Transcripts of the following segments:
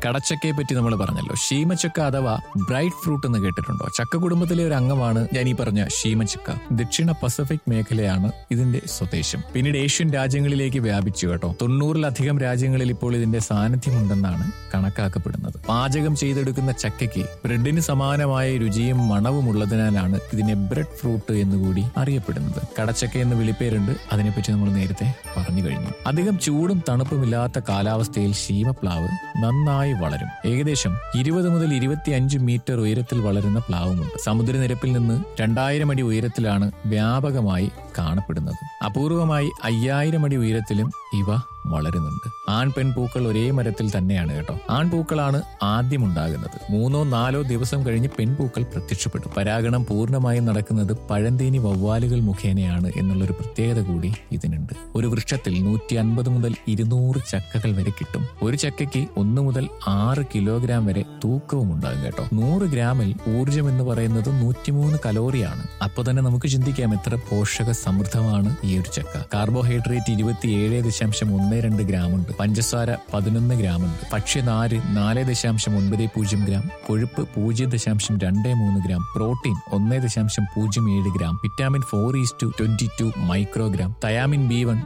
കടച്ചക്കയെ പറ്റി നമ്മൾ പറഞ്ഞല്ലോ. ശീമച്ചക്ക അഥവാ ബ്രൈറ്റ് ഫ്രൂട്ട് എന്ന് കേട്ടിട്ടുണ്ടോ? ചക്ക കുടുംബത്തിലെ ഒരു അംഗമാണ് ഞാൻ ഈ പറഞ്ഞ ശീമച്ചക്ക. ദക്ഷിണ പസഫിക് മേഖലയാണ് ഇതിന്റെ സ്വദേശം. പിന്നീട് ഏഷ്യൻ രാജ്യങ്ങളിലേക്ക് വ്യാപിച്ചു കേട്ടോ. 90-ലധികം രാജ്യങ്ങളിൽ ഇപ്പോൾ ഇതിന്റെ സാന്നിധ്യമുണ്ടെന്നാണ് കണക്കാക്കപ്പെടുന്നത്. പാചകം ചെയ്തെടുക്കുന്ന ചക്കയ്ക്ക് ബ്രെഡിന് സമാനമായ രുചിയും മണവും ഉള്ളതിനാലാണ് ഇതിനെ ബ്രെഡ് ഫ്രൂട്ട് എന്നുകൂടി അറിയപ്പെടുന്നത്. കടച്ചക്ക എന്ന് വിളിപ്പേരുണ്ട്. അതിനെപ്പറ്റി നമ്മൾ നേരത്തെ പറഞ്ഞു കഴിഞ്ഞു. അധികം ചൂടും തണുപ്പുമില്ലാത്ത കാലാവസ്ഥയിൽ ശീമപ്ലാവ് നന്നായി വളരും. ഏകദേശം 20 മുതൽ 25 മീറ്റർ ഉയരത്തിൽ വളരുന്ന പ്ലാവുമുണ്ട്. സമുദ്രനിരപ്പിൽ നിന്ന് 2000 അടി ഉയരത്തിലാണ് വ്യാപകമായി കാണപ്പെടുന്നത്. അപൂർവമായി 5000 അടി ഉയരത്തിലും ഇവ വളരുന്നുണ്ട്. ആൺ പെൺപൂക്കൾ ഒരേ മരത്തിൽ തന്നെയാണ് കേട്ടോ. ആൺപൂക്കളാണ് ആദ്യം ഉണ്ടാകുന്നത്. 3-4 ദിവസം കഴിഞ്ഞ് പെൺപൂക്കൾ പ്രത്യക്ഷപ്പെടും. പരാഗണം പൂർണ്ണമായും നടക്കുന്നത് പഴന്തേനി വവ്വാലുകൾ മുഖേനയാണ് എന്നുള്ളൊരു പ്രത്യേകത കൂടി ഇതിനുണ്ട്. ഒരു വൃക്ഷത്തിൽ 150 മുതൽ 200 ചക്കകൾ വരെ കിട്ടും. ഒരു ചക്കയ്ക്ക് 1 മുതൽ 6 കിലോഗ്രാം വരെ തൂക്കവും ഉണ്ടാകും കേട്ടോ. 100 ഗ്രാമിൽ ഊർജം എന്ന് പറയുന്നത് 103 കലോറിയാണ്. അപ്പൊ തന്നെ നമുക്ക് ചിന്തിക്കാം എത്ര പോഷക സമൃദ്ധമാണ് ഈ ഒരു ചക്ക. കാർബോഹൈഡ്രേറ്റ് 27.12 ഗ്രാം ഉണ്ട്. പഞ്ചസാര 11 ഗ്രാം ഉണ്ട്. ഭക്ഷ്യനാര് 4.90 ഗ്രാം. കൊഴുപ്പ് 0.23 gram. Protein 1.07 gram. Vitamin 4:22 microgram. Thiamine B1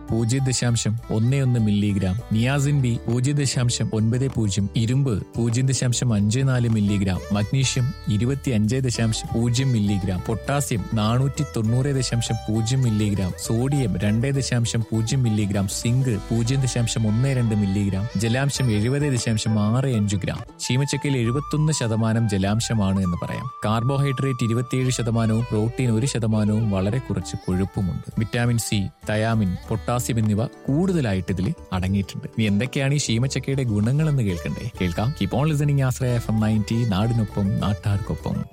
0.11 milligram. Niacin B 0.90. ഇരുമ്പ് 0.54 milligram. Magnesium 25.0 milligram. Potassium 490.0 milligram. Sodium 2.0 milligram. Zinc 0.12 milligram. ജലാംശം 70.65 ഗ്രാം. ശീമച്ചക്കയിൽ 71% ജലാംശമാണ് എന്ന് പറയാം. കാർബോഹൈഡ്രേറ്റ് 27%, പ്രോട്ടീൻ 1%, വളരെ കുറച്ച് കൊഴുപ്പുമുണ്ട്. വിറ്റാമിൻ സി, തയാമിൻ, പൊട്ടാസ്യം എന്നിവ കൂടുതലായിട്ട് ഇതിൽ അടങ്ങിയിട്ടുണ്ട്. ഇനി എന്തൊക്കെയാണ് ഈ ശീമച്ചക്കയുടെ ഗുണങ്ങളെന്ന് കേൾക്കണ്ടേ? കേൾക്കാം. Keep on listening Ashraya FM 90, നാടിനൊപ്പം നാട്ടാർക്കൊപ്പം.